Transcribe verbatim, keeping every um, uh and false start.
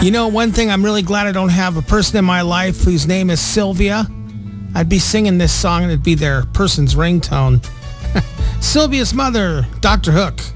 You know, one thing, I'm really glad I don't have a person in my life whose name is Sylvia. I'd be singing this song and it'd be their person's ringtone. Sylvia's mother, Doctor Hook.